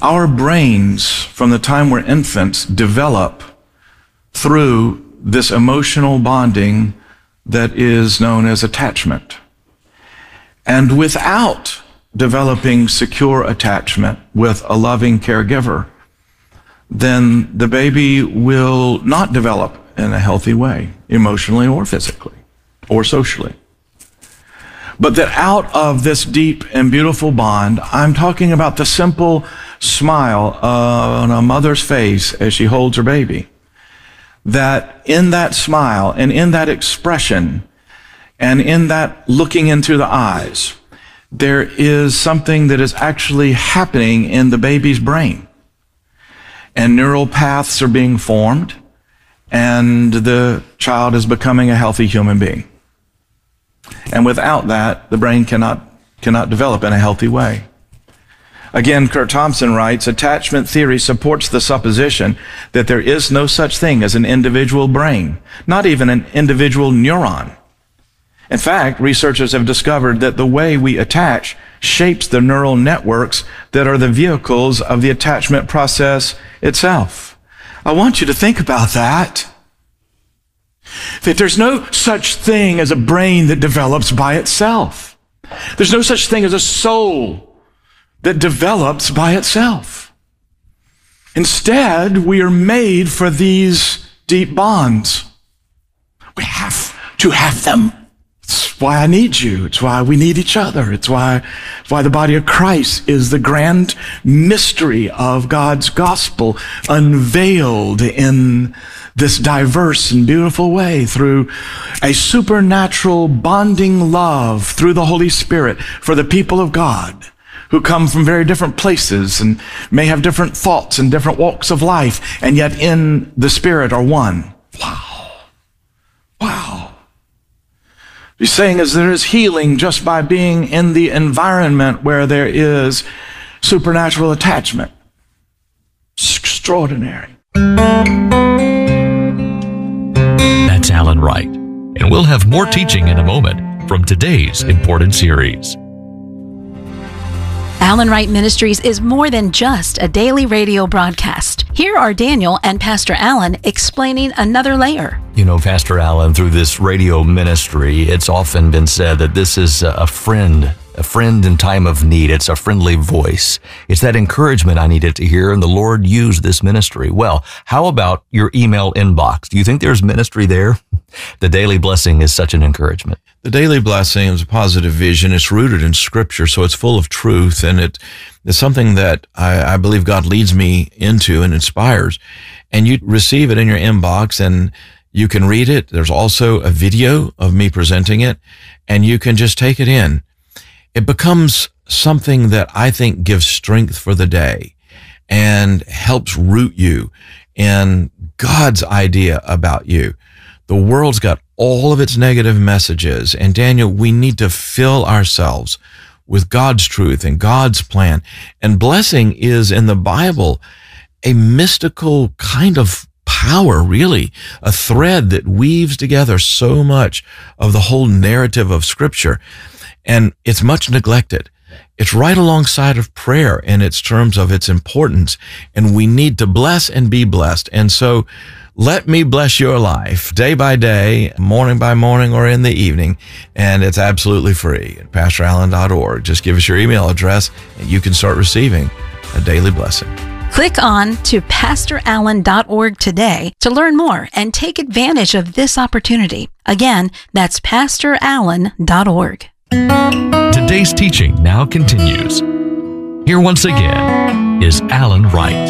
Our brains, from the time we're infants, develop through this emotional bonding that is known as attachment. And without developing secure attachment with a loving caregiver, then the baby will not develop in a healthy way, emotionally or physically or socially. But that out of this deep and beautiful bond, I'm talking about the simple smile on a mother's face as she holds her baby. That in that smile and in that expression and in that looking into the eyes, there is something that is actually happening in the baby's brain. And neural paths are being formed, and the child is becoming a healthy human being. And without that, the brain cannot develop in a healthy way. Again, Kurt Thompson writes, attachment theory supports the supposition that there is no such thing as an individual brain, not even an individual neuron. In fact, researchers have discovered that the way we attach shapes the neural networks that are the vehicles of the attachment process itself. I want you to think about that. That there's no such thing as a brain that develops by itself. There's no such thing as a soul that develops by itself. Instead, we are made for these deep bonds. We have to have them. It's why I need you. It's why we need each other. It's why the body of Christ is the grand mystery of God's gospel unveiled in this diverse and beautiful way through a supernatural bonding love through the Holy Spirit for the people of God who come from very different places and may have different thoughts and different walks of life, and yet in the Spirit are one. Wow. Wow. He's saying is there is healing just by being in the environment where there is supernatural attachment. It's extraordinary. That's Alan Wright. And we'll have more teaching in a moment from today's important series. Alan Wright Ministries is more than just a daily radio broadcast. Here are Daniel and Pastor Alan explaining another layer. You know, Pastor Alan, through this radio ministry, it's often been said that this is a friend in time of need. It's a friendly voice. It's that encouragement I needed to hear, and the Lord used this ministry. Well, how about your email inbox? Do you think there's ministry there? The Daily Blessing is such an encouragement. The Daily Blessing is a positive vision. It's rooted in Scripture, so it's full of truth, and it's something that I believe God leads me into and inspires. And you receive it in your inbox, and you can read it. There's also a video of me presenting it, and you can just take it in. It becomes something that I think gives strength for the day and helps root you in God's idea about you. The world's got all of its negative messages, and Daniel, we need to fill ourselves with God's truth and God's plan. And blessing is in the Bible a mystical kind of power, really, a thread that weaves together so much of the whole narrative of Scripture. And it's much neglected. It's right alongside of prayer in its terms of its importance. And we need to bless and be blessed. And so let me bless your life day by day, morning by morning, or in the evening. And it's absolutely free at PastorAllen.org. Just give us your email address and you can start receiving a daily blessing. Click on to PastorAllen.org today to learn more and take advantage of this opportunity. Again, that's PastorAllen.org. Today's teaching now continues. Here once again is Alan Wright.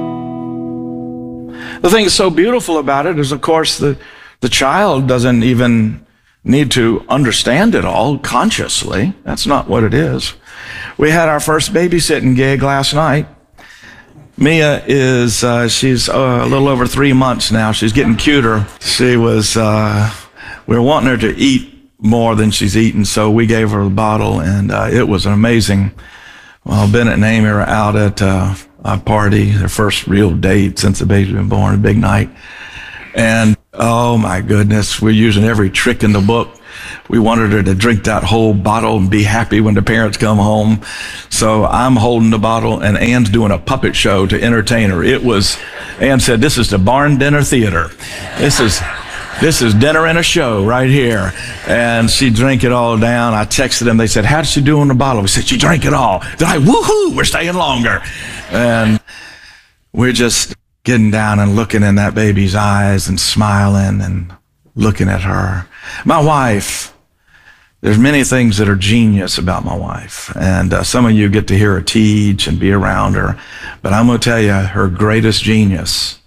The thing that's so beautiful about it is, of course, the child doesn't even need to understand it all consciously. That's not what it is. We had our first babysitting gig last night. Mia is, she's a little over 3 months now. She's getting cuter. She was, we were wanting her to eat more than she's eaten, so we gave her a bottle, and it was an amazing. Well, Bennett and Amy are out at a party, their first real date since the baby's been born, a big night. And oh my goodness, we're using every trick in the book We wanted her to drink that whole bottle and be happy when the parents come home. So I'm holding the bottle, and Ann's doing a puppet show to entertain her. Ann said, "This is the barn dinner theater. This is dinner and a show right here." And she drank it all down. I texted them. They said, "How did she do on the bottle?" We said, "She drank it all." They're like, "Woohoo, we're staying longer." And we're just getting down and looking in that baby's eyes and smiling and looking at her. My wife, there's many things that are genius about my wife. And some of you get to hear her teach and be around her. But I'm going to tell you, her greatest genius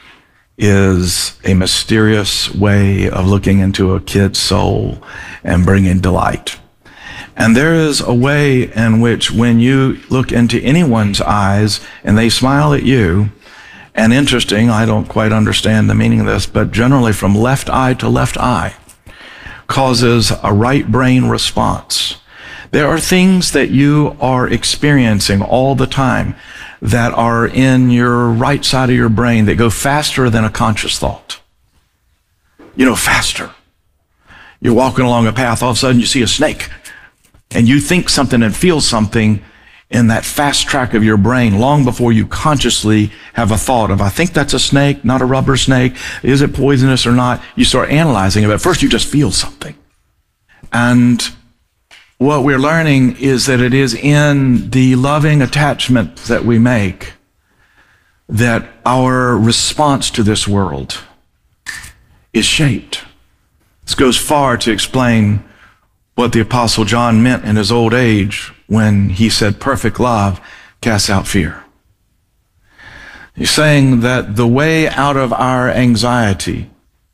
is a mysterious way of looking into a kid's soul and bringing delight. And there is a way in which when you look into anyone's eyes and they smile at you, and interesting, I don't quite understand the meaning of this, but generally from left eye to left eye causes a right brain response. There are things that you are experiencing all the time that are in your right side of your brain that go faster than a conscious thought. Faster. You're walking along a path, all of a sudden you see a snake, and you think something and feel something in that fast track of your brain long before you consciously have a thought of, I think that's a snake, not a rubber snake. Is it poisonous or not? You start analyzing it, but first you just feel something. And what we're learning is that it is in the loving attachment that we make that our response to this world is shaped. This goes far to explain what the Apostle John meant in his old age when he said, perfect love casts out fear. He's saying that the way out of our anxiety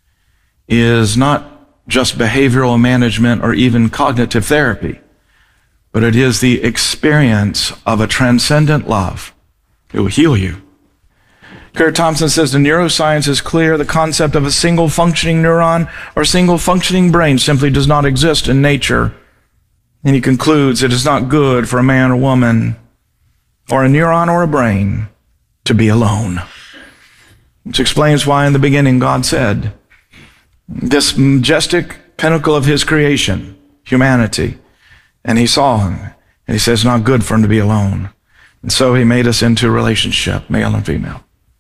is not just behavioral management or even cognitive therapy, but it is the experience of a transcendent love. It will heal you. Kurt Thompson says the neuroscience is clear. The concept of a single functioning neuron or single functioning brain simply does not exist in nature. And he concludes it is not good for a man or woman or a neuron or a brain to be alone. Which explains why in the beginning God said, this majestic pinnacle of his creation, humanity, and he saw him, and he says it's not good for him to be alone. And so he made us into a relationship, male and female.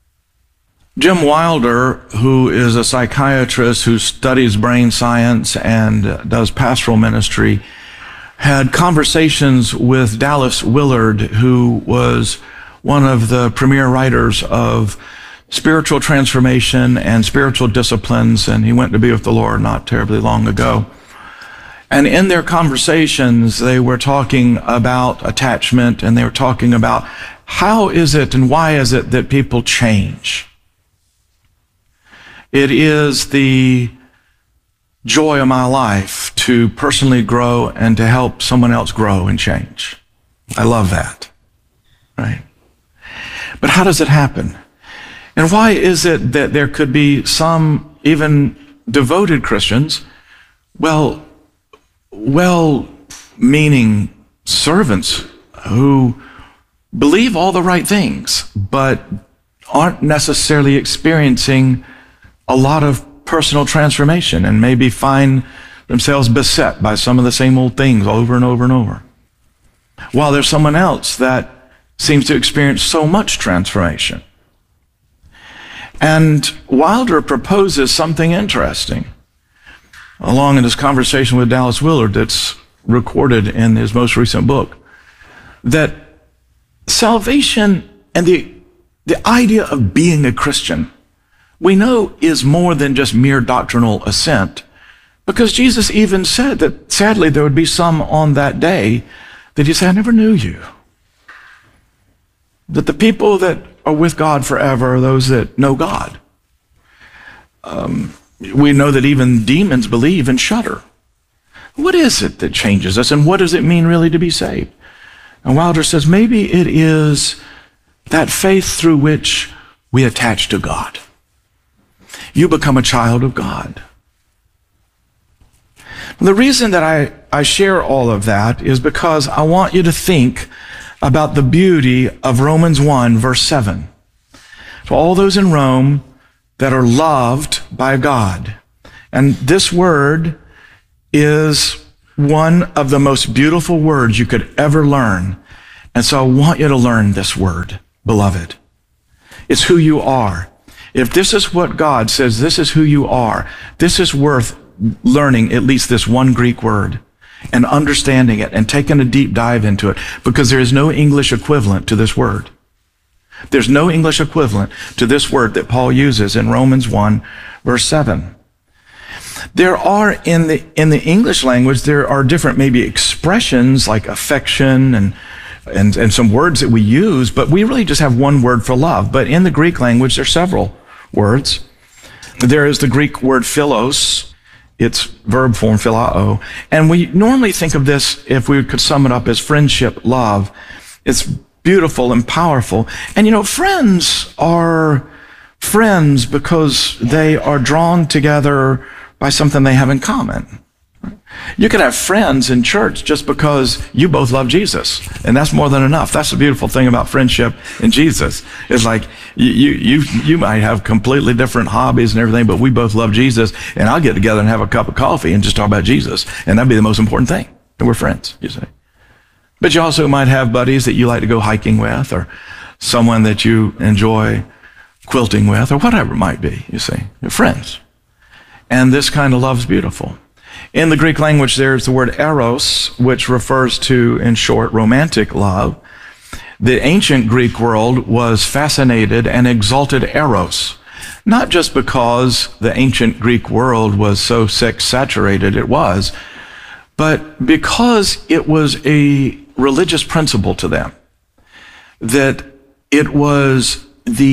Jim Wilder, who is a psychiatrist who studies brain science and does pastoral ministry, had conversations with Dallas Willard, who was one of the premier writers of spiritual transformation and spiritual disciplines, and he went to be with the Lord not terribly long ago. And in their conversations, they were talking about attachment, and they were talking about how is it and why is it that people change. It is the joy of my life to personally grow and to help someone else grow and change. I love that, right? But how does it happen? And why is it that there could be some even devoted Christians, well-meaning servants who believe all the right things, but aren't necessarily experiencing a lot of personal transformation and maybe find themselves beset by some of the same old things over and over and over. While there's someone else that seems to experience so much transformation. And Wilder proposes something interesting along in his conversation with Dallas Willard that's recorded in his most recent book, that salvation and the idea of being a Christian, we know is more than just mere doctrinal assent, because Jesus even said that sadly there would be some on that day that he said, I never knew you. That the people that are with God forever are those that know God. We know that even demons believe and shudder. What is it that changes us, and what does it mean really to be saved? And Wilder says maybe it is that faith through which we attach to God. You become a child of God. The reason that I share all of that is because I want you to think about the beauty of Romans 1, verse 7. To all those in Rome that are loved by God. And this word is one of the most beautiful words you could ever learn. And so I want you to learn this word, beloved. It's who you are. If this is what God says, this is who you are, this is worth learning at least this one Greek word and understanding it and taking a deep dive into it, because there is no English equivalent to this word. There's no English equivalent to this word that Paul uses in Romans 1, verse 7. There are, in the English language, there are different maybe expressions like affection and some words that we use, but we really just have one word for love. But in the Greek language, there are several words. There is the Greek word philos. It's verb form, philao. And we normally think of this, if we could sum it up, as friendship, love. It's beautiful and powerful. And you know, friends are friends because they are drawn together by something they have in common. You could have friends in church just because you both love Jesus, and that's more than enough. That's the beautiful thing about friendship in Jesus. It's like you might have completely different hobbies and everything, but we both love Jesus, and I'll get together and have a cup of coffee and just talk about Jesus, and that'd be the most important thing. And we're friends, you see. But you also might have buddies that you like to go hiking with, or someone that you enjoy quilting with, or whatever it might be, you see. You're friends. And this kind of love is beautiful. In the Greek language, there's the word eros, which refers to, in short, romantic love. The ancient Greek world was fascinated and exalted eros, not just because the ancient Greek world was so sex-saturated, it was, but because it was a religious principle to them, that it was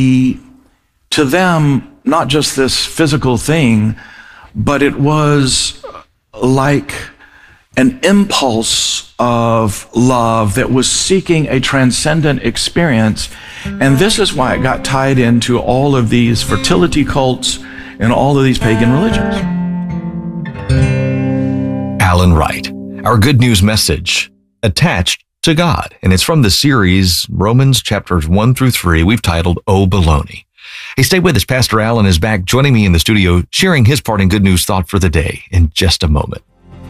to them, not just this physical thing, but it was like an impulse of love that was seeking a transcendent experience. And this is why it got tied into all of these fertility cults and all of these pagan religions. Alan Wright, our good news message, attached to God. And it's from the series, Romans chapters 1 through 3, we've titled, Oh Baloney. Hey, stay with us. Pastor Alan is back joining me in the studio, sharing his part in good news thought for the day in just a moment.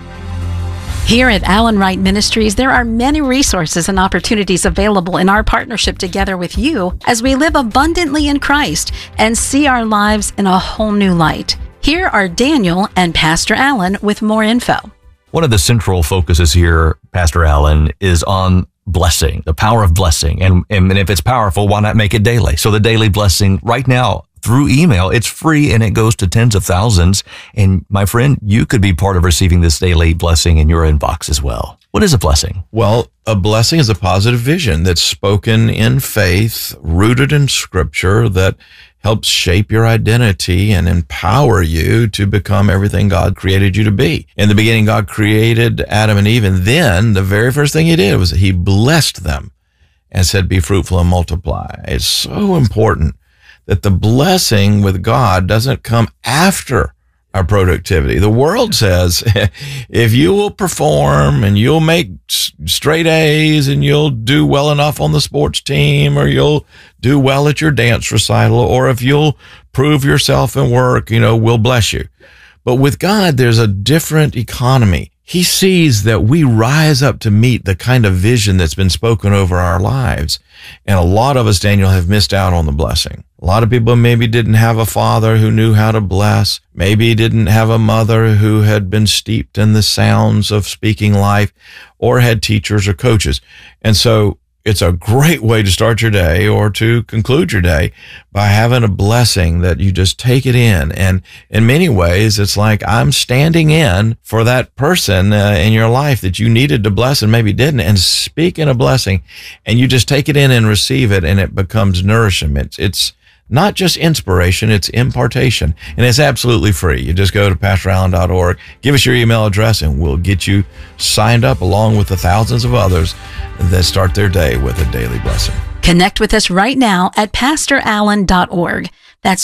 Here at Alan Wright Ministries, there are many resources and opportunities available in our partnership together with you as we live abundantly in Christ and see our lives in a whole new light. Here are Daniel and Pastor Alan with more info. One of the central focuses here, Pastor Alan, is on blessing, the power of blessing. And if it's powerful, why not make it daily? So the daily blessing right now through email, it's free and it goes to tens of thousands. And my friend, you could be part of receiving this daily blessing in your inbox as well. What is a blessing? Well, a blessing is a positive vision that's spoken in faith, rooted in Scripture, that helps shape your identity and empower you to become everything God created you to be. In the beginning, God created Adam and Eve, and then the very first thing he did was he blessed them and said, be fruitful and multiply. It's so important that the blessing with God doesn't come after our productivity. The world says, if you will perform and you'll make straight A's and you'll do well enough on the sports team, or you'll do well at your dance recital, or if you'll prove yourself in work, we'll bless you. But with God, there's a different economy. He sees that we rise up to meet the kind of vision that's been spoken over our lives. And a lot of us, Daniel, have missed out on the blessing. A lot of people maybe didn't have a father who knew how to bless. Maybe didn't have a mother who had been steeped in the sounds of speaking life, or had teachers or coaches. And so it's a great way to start your day or to conclude your day by having a blessing that you just take it in. And in many ways, it's like I'm standing in for that person in your life that you needed to bless and maybe didn't, and speaking a blessing, and you just take it in and receive it, and it becomes nourishment. It's not just inspiration, it's impartation. And it's absolutely free. You just go to pastorallen.org, give us your email address, and we'll get you signed up along with the thousands of others that start their day with a daily blessing. Connect with us right now at pastorallen.org. That's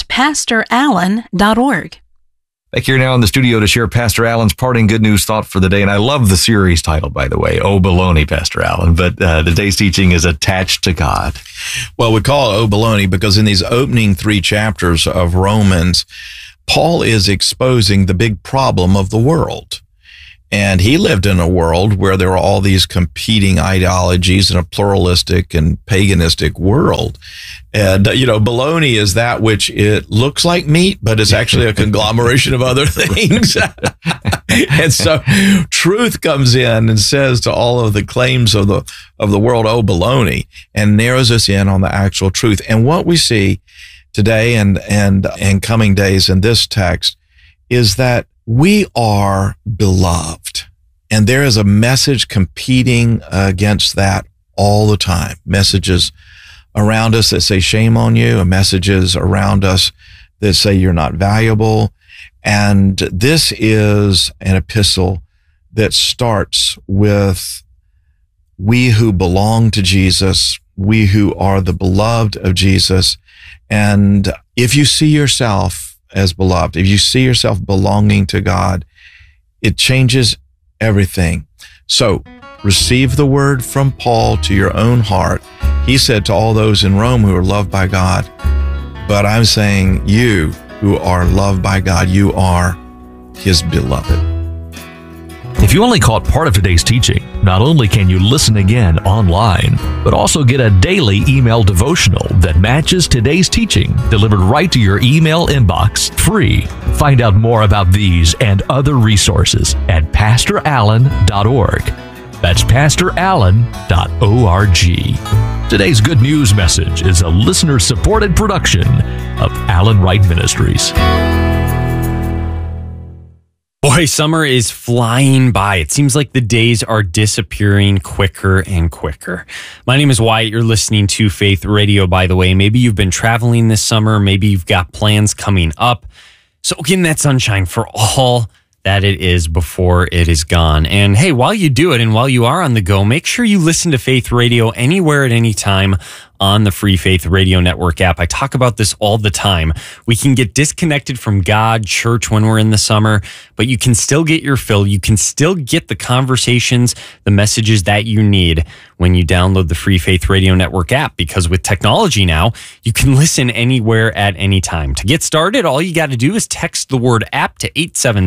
pastorallen.org. Back here now in the studio to share Pastor Alan's parting good news thought for the day. And I love the series title, by the way, Oh Baloney, Pastor Alan. But today's teaching is attached to God. Well, we call it Oh Baloney because in these opening 3 chapters of Romans, Paul is exposing the big problem of the world. And he lived in a world where there were all these competing ideologies in a pluralistic and paganistic world. And, bologna is that which it looks like meat, but it's actually a conglomeration of other things. And so truth comes in and says to all of the claims of the world, oh, baloney, and narrows us in on the actual truth. And what we see today and coming days in this text is that we are beloved. And there is a message competing against that all the time. Messages around us that say shame on you, and messages around us that say you're not valuable. And this is an epistle that starts with we who belong to Jesus, we who are the beloved of Jesus. And if you see yourself as beloved, if you see yourself belonging to God, it changes everything. So receive the word from Paul to your own heart. He said to all those in Rome who are loved by God, but I'm saying you who are loved by God, you are his beloved. If you only caught part of today's teaching, not only can you listen again online, but also get a daily email devotional that matches today's teaching delivered right to your email inbox, free. Find out more about these and other resources at pastorallen.org. That's pastorallen.org. Today's good news message is a listener-supported production of Allen Wright Ministries. Boy, summer is flying by. It seems like the days are disappearing quicker and quicker. My name is Wyatt. You're listening to Faith Radio, by the way. Maybe you've been traveling this summer. Maybe you've got plans coming up. Soak in that sunshine for all that it is before it is gone. And hey, while you do it and while you are on the go, make sure you listen to Faith Radio anywhere at any time on the Free Faith Radio Network app. I talk about this all the time. We can get disconnected from God, church when we're in the summer, but you can still get your fill. You can still get the conversations, the messages that you need when you download the Free Faith Radio Network app, because with technology now, you can listen anywhere at any time. To get started, all you got to do is text the word app to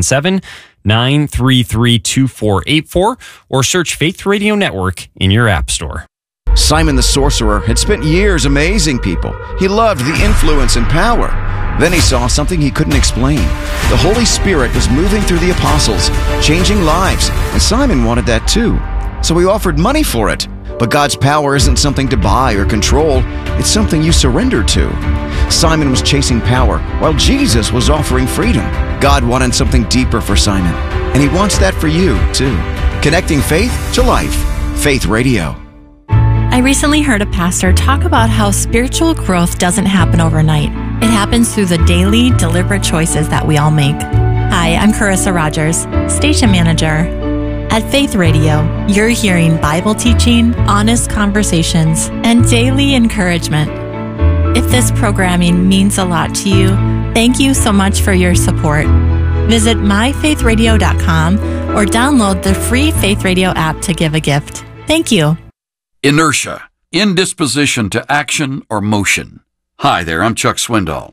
877-933-2484 or search Faith Radio Network in your app store. Simon the sorcerer had spent years amazing people. He loved the influence and power. Then he saw something he couldn't explain. The Holy Spirit was moving through the apostles, changing lives, and Simon wanted that too. So he offered money for it. But God's power isn't something to buy or control. It's something you surrender to. Simon was chasing power, while Jesus was offering freedom. God wanted something deeper for Simon, and he wants that for you too. Connecting faith to life. Faith Radio. I recently heard a pastor talk about how spiritual growth doesn't happen overnight. It happens through the daily, deliberate choices that we all make. Hi, I'm Carissa Rogers, station manager. At Faith Radio, you're hearing Bible teaching, honest conversations, and daily encouragement. If this programming means a lot to you, thank you so much for your support. Visit myfaithradio.com or download the free Faith Radio app to give a gift. Thank you. Inertia, indisposition to action or motion. Hi there, I'm Chuck Swindoll.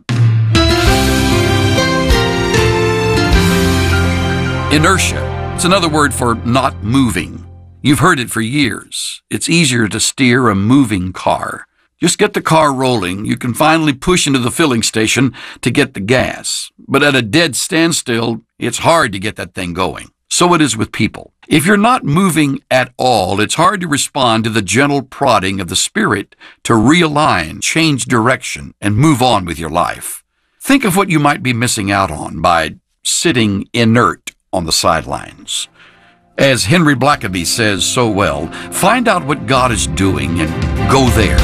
Inertia, it's another word for not moving. You've heard it for years. It's easier to steer a moving car. Just get the car rolling. You can finally push into the filling station to get the gas. But at a dead standstill, it's hard to get that thing going. So it is with people. If you're not moving at all, it's hard to respond to the gentle prodding of the Spirit to realign, change direction, and move on with your life. Think of what you might be missing out on by sitting inert on the sidelines. As Henry Blackaby says so well, find out what God is doing and go there.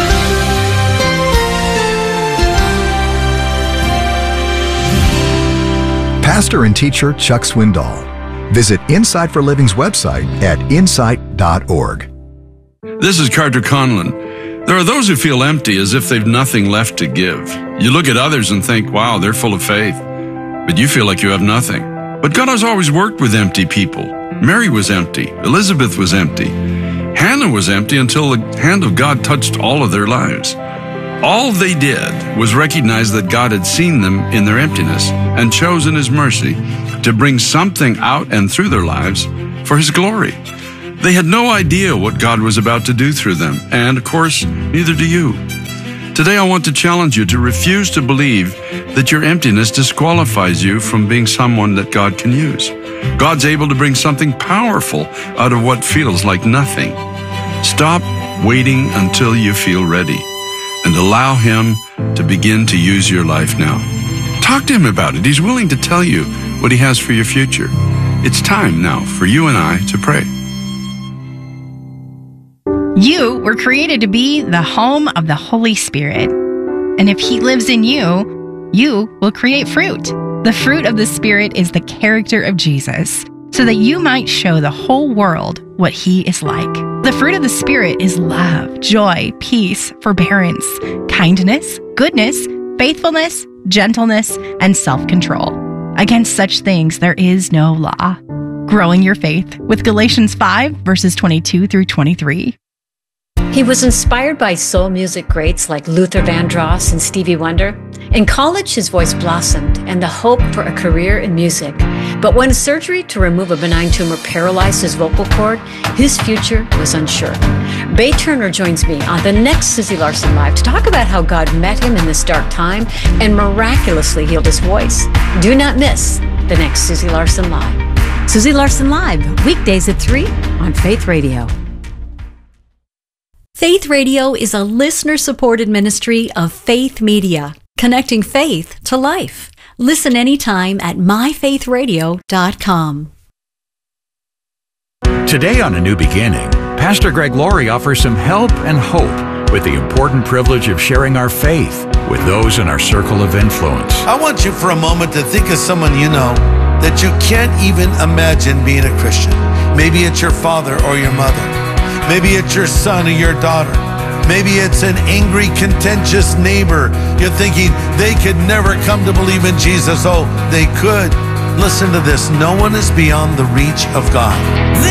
Pastor and teacher Chuck Swindoll. Visit Insight for Living's website at insight.org. This is Carter Conlon. There are those who feel empty as if they've nothing left to give. You look at others and think, wow, they're full of faith. But you feel like you have nothing. But God has always worked with empty people. Mary was empty. Elizabeth was empty. Hannah was empty until the hand of God touched all of their lives. All they did was recognize that God had seen them in their emptiness and chose in His mercy to bring something out and through their lives for His glory. They had no idea what God was about to do through them, and of course, neither do you. Today I want to challenge you to refuse to believe that your emptiness disqualifies you from being someone that God can use. God's able to bring something powerful out of what feels like nothing. Stop waiting until you feel ready and allow Him to begin to use your life now. Talk to Him about it. He's willing to tell you what He has for your future. It's time now for you and I to pray. You were created to be the home of the Holy Spirit. And if He lives in you, you will create fruit. The fruit of the Spirit is the character of Jesus, so that you might show the whole world what He is like. The fruit of the Spirit is love, joy, peace, forbearance, kindness, goodness, faithfulness, gentleness, and self-control. Against such things there is no law. Growing your faith with Galatians 5, verses 22 through 23. He was inspired by soul music greats like Luther Vandross and Stevie Wonder. In college, his voice blossomed and the hope for a career in music. But when surgery to remove a benign tumor paralyzed his vocal cord, his future was unsure. Bay Turner joins me on the next Susie Larson Live to talk about how God met him in this dark time and miraculously healed his voice. Do not miss the next Susie Larson Live. Susie Larson Live, weekdays at 3 on Faith Radio. Faith Radio is a listener-supported ministry of Faith Media, connecting faith to life. Listen anytime at myfaithradio.com. Today on A New Beginning, Pastor Greg Laurie offers some help and hope with the important privilege of sharing our faith with those in our circle of influence. I want you for a moment to think of someone you know that you can't even imagine being a Christian. Maybe it's your father or your mother. Maybe it's your son or your daughter. Maybe it's an angry, contentious neighbor. You're thinking they could never come to believe in Jesus. Oh, they could. Listen to this. No one is beyond the reach of God.